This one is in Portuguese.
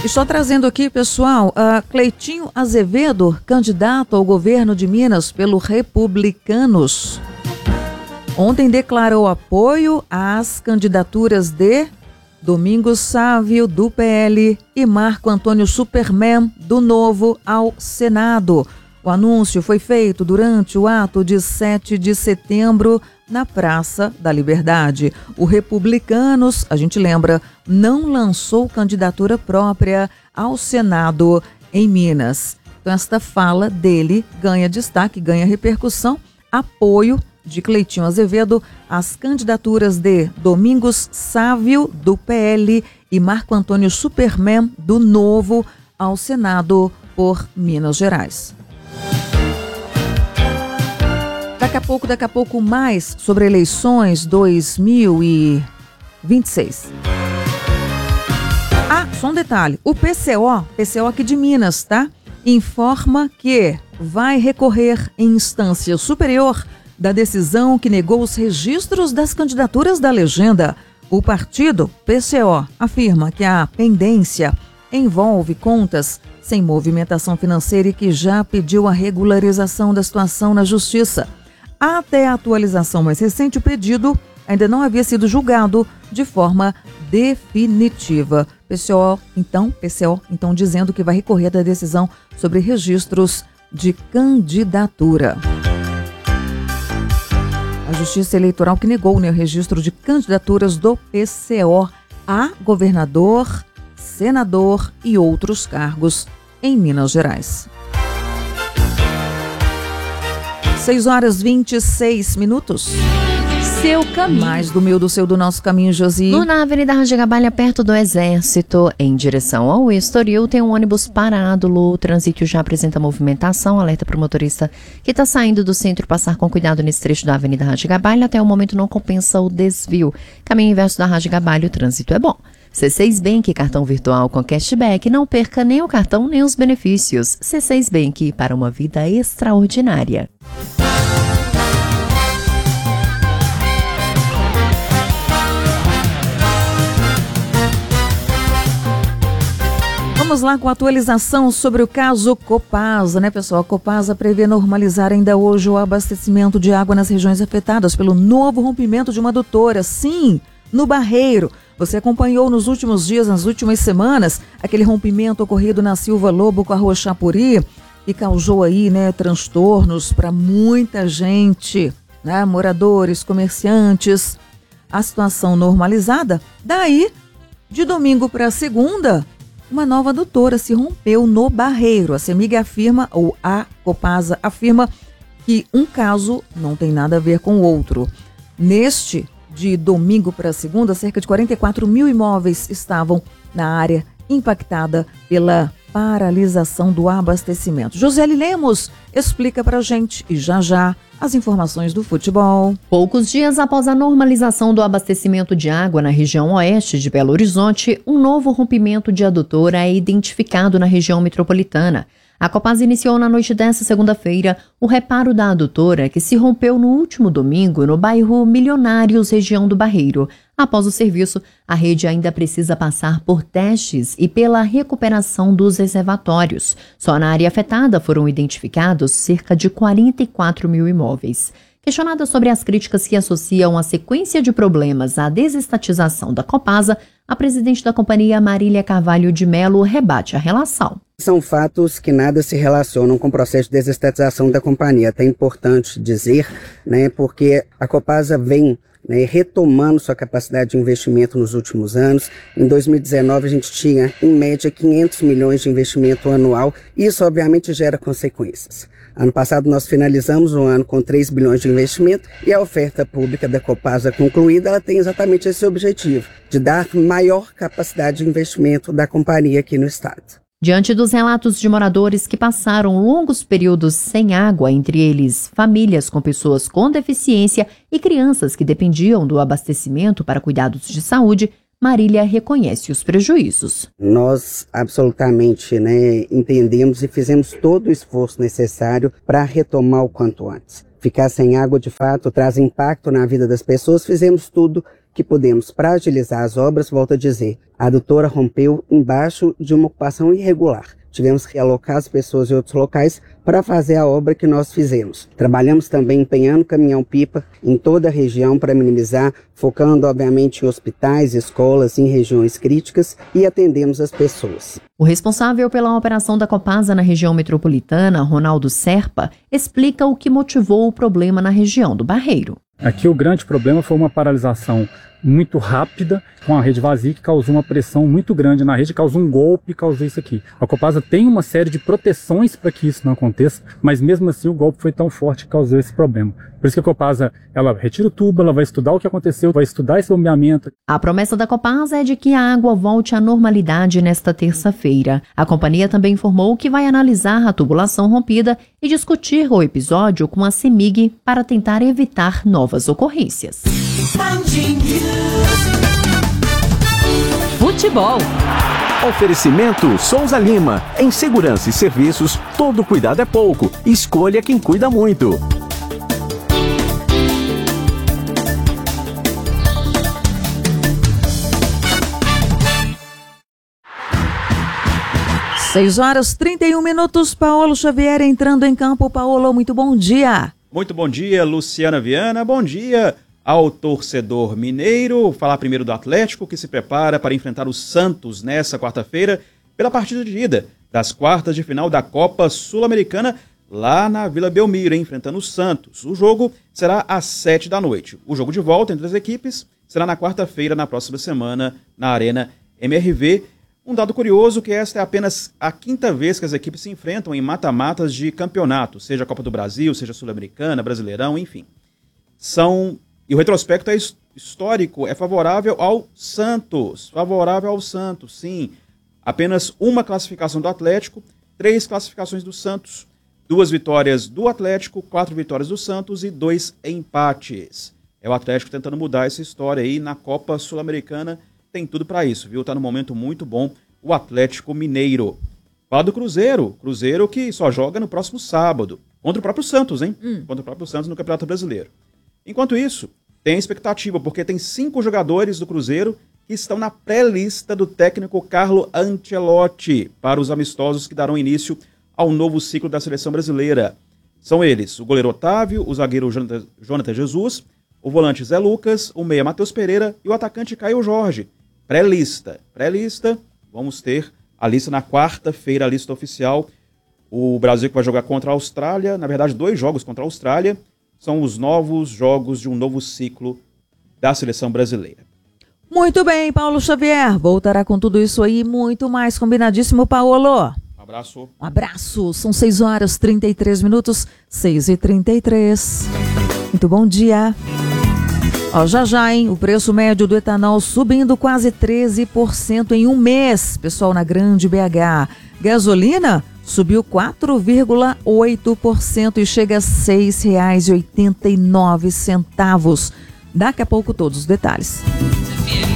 Estou trazendo aqui, pessoal, Cleitinho Azevedo, candidato ao governo de Minas pelo Republicanos. Ontem declarou apoio às candidaturas de Domingos Sávio, do PL, e Marco Antônio Superman, do Novo, ao Senado. O anúncio foi feito durante o ato de 7 de setembro na Praça da Liberdade. O Republicanos, a gente lembra, não lançou candidatura própria ao Senado em Minas. Então esta fala dele ganha destaque, ganha repercussão, apoio de Cleitinho Azevedo às candidaturas de Domingos Sávio, do PL, e Marco Antônio Superman, do Novo, ao Senado por Minas Gerais. Daqui a pouco mais sobre eleições 2026. Só um detalhe, o PCO aqui de Minas, tá? Informa que vai recorrer em instância superior da decisão que negou os registros das candidaturas da legenda. O partido PCO afirma que a pendência envolve contas sem movimentação financeira e que já pediu a regularização da situação na Justiça. Até a atualização mais recente, o pedido ainda não havia sido julgado de forma definitiva. PCO, então, dizendo que vai recorrer da decisão sobre registros de candidatura. A Justiça Eleitoral que negou, o registro de candidaturas do PCO a governador, senador e outros cargos em Minas Gerais. 6h26. Seu caminho. Mais do meu, do seu, do nosso caminho, Josi. Na Avenida Rajagabalha, perto do Exército, em direção ao Estoril, tem um ônibus parado. O trânsito já apresenta movimentação. Alerta para o motorista que está saindo do centro passar com cuidado nesse trecho da Avenida Rajagabalha. Até o momento não compensa o desvio. Caminho inverso da Rajagabalha, o trânsito é bom. C6 Bank, cartão virtual com cashback. Não perca nem o cartão nem os benefícios. C6 Bank, para uma vida extraordinária. Vamos lá com a atualização sobre o caso Copasa, né, pessoal? A Copasa prevê normalizar ainda hoje o abastecimento de água nas regiões afetadas pelo novo rompimento de uma adutora. Sim, no Barreiro. Você acompanhou nos últimos dias, nas últimas semanas, aquele rompimento ocorrido na Silva Lobo com a Rua Chapuri e causou aí, transtornos para muita gente, moradores, comerciantes. A situação normalizada, daí, de domingo para segunda, uma nova adutora se rompeu no Barreiro. A CEMIG afirma, ou a Copasa afirma, que um caso não tem nada a ver com o outro. Neste, de domingo para segunda, cerca de 44 mil imóveis estavam na área impactada pela paralisação do abastecimento. Josiele Lemos explica pra gente e já as informações do futebol. Poucos dias após a normalização do abastecimento de água na região oeste de Belo Horizonte, um novo rompimento de adutora é identificado na região metropolitana. A Copasa iniciou na noite desta segunda-feira o reparo da adutora que se rompeu no último domingo no bairro Milionários, região do Barreiro. Após o serviço, a rede ainda precisa passar por testes e pela recuperação dos reservatórios. Só na área afetada foram identificados cerca de 44 mil imóveis. Questionada sobre as críticas que associam a sequência de problemas à desestatização da Copasa, a presidente da companhia, Marília Carvalho de Mello, rebate a relação. São fatos que nada se relacionam com o processo de desestatização da companhia. É até importante dizer, porque a Copasa vem retomando sua capacidade de investimento nos últimos anos. Em 2019, a gente tinha, em média, 500 milhões de investimento anual. Isso, obviamente, gera consequências. Ano passado, nós finalizamos o ano com 3 bilhões de investimento e a oferta pública da Copasa concluída, ela tem exatamente esse objetivo, de dar maior capacidade de investimento da companhia aqui no estado. Diante dos relatos de moradores que passaram longos períodos sem água, entre eles famílias com pessoas com deficiência e crianças que dependiam do abastecimento para cuidados de saúde, Marília reconhece os prejuízos. Nós absolutamente entendemos e fizemos todo o esforço necessário para retomar o quanto antes. Ficar sem água, de fato, traz impacto na vida das pessoas. Fizemos tudo que podemos, para agilizar as obras, volto a dizer, a adutora rompeu embaixo de uma ocupação irregular. Tivemos que alocar as pessoas em outros locais para fazer a obra que nós fizemos. Trabalhamos também empenhando caminhão-pipa em toda a região para minimizar, focando obviamente em hospitais, escolas, em regiões críticas e atendemos as pessoas. O responsável pela operação da Copasa na região metropolitana, Ronaldo Serpa, explica o que motivou o problema na região do Barreiro. Aqui o grande problema foi uma paralisação muito rápida, com a rede vazia, que causou uma pressão muito grande na rede, causou um golpe, causou isso aqui. A Copasa tem uma série de proteções para que isso não aconteça, mas mesmo assim o golpe foi tão forte que causou esse problema. Por isso que a Copasa, ela retira o tubo, ela vai estudar o que aconteceu, vai estudar esse bombeamento. A promessa da Copasa é de que a água volte à normalidade nesta terça-feira. A companhia também informou que vai analisar a tubulação rompida e discutir o episódio com a CEMIG para tentar evitar novas ocorrências. Futebol. Oferecimento Souza Lima. Em segurança e serviços, todo cuidado é pouco. Escolha quem cuida muito. Seis horas 31 minutos. Paulo Xavier entrando em campo. Paulo, muito bom dia. Muito bom dia, Luciana Viana. Bom dia ao torcedor mineiro. Falar primeiro do Atlético, que se prepara para enfrentar o Santos nessa quarta-feira pela partida de ida das quartas de final da Copa Sul-Americana lá na Vila Belmiro, enfrentando o Santos. O jogo será às 7 da noite. O jogo de volta entre as equipes será na quarta-feira, na próxima semana, na Arena MRV. Um dado curioso que esta é apenas a quinta vez que as equipes se enfrentam em mata-matas de campeonato, seja a Copa do Brasil, seja a Sul-Americana, Brasileirão, enfim. E o retrospecto é histórico, é favorável ao Santos. Favorável ao Santos, sim. Apenas uma classificação do Atlético, 3 classificações do Santos, 2 vitórias do Atlético, 4 vitórias do Santos e 2 empates. É o Atlético tentando mudar essa história aí na Copa Sul-Americana. Tem tudo para isso, viu? Tá num momento muito bom o Atlético Mineiro. Fala do Cruzeiro. Cruzeiro que só joga no próximo sábado. Contra o próprio Santos, hein? Contra o próprio Santos no Campeonato Brasileiro. Enquanto isso, tem expectativa, porque tem 5 jogadores do Cruzeiro que estão na pré-lista do técnico Carlo Ancelotti para os amistosos que darão início ao novo ciclo da seleção brasileira. São eles o goleiro Otávio, o zagueiro Jonathan Jesus, o volante Zé Lucas, o meia Matheus Pereira e o atacante Caio Jorge. Pré-lista, vamos ter a lista na quarta-feira, a lista oficial. O Brasil que vai jogar contra a Austrália, na verdade 2 jogos contra a Austrália, são os novos jogos de um novo ciclo da seleção brasileira. Muito bem, Paulo Xavier. Voltará com tudo isso aí, muito mais. Combinadíssimo, Paulo. Abraço. Um abraço. São 6 horas 33 minutos, 6h33. Muito bom dia. Já, hein? O preço médio do etanol subindo quase 13% em um mês, pessoal, na Grande BH. Gasolina subiu 4,8% e chega a R$ 6,89. Daqui a pouco todos os detalhes.